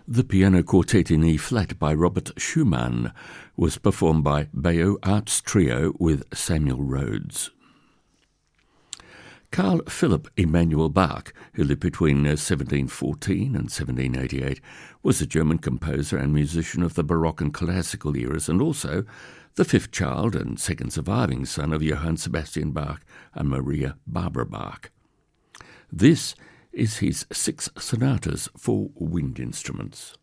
The piano quartet in E-flat by Robert Schumann was performed by Bayeux Arts Trio with Samuel Rhodes. Carl Philipp Emanuel Bach, who lived between 1714 and 1788, was a German composer and musician of the Baroque and Classical eras, and also the fifth child and second surviving son of Johann Sebastian Bach and Maria Barbara Bach. This is his 6 sonatas for wind instruments.